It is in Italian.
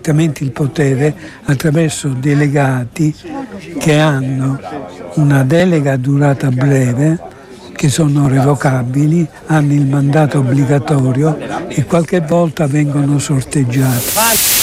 direttamente il potere attraverso delegati che hanno una delega a durata breve, che sono revocabili, hanno il mandato obbligatorio e qualche volta vengono sorteggiati.